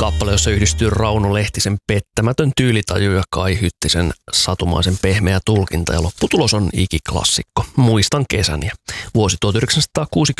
Kappale, jossa yhdistyy Rauno Lehtisen pettämätön tyylitaju ja Kai Hyttisen satumaisen pehmeä tulkinta ja lopputulos on ikiklassikko. Muistan kesän ja vuosi 1960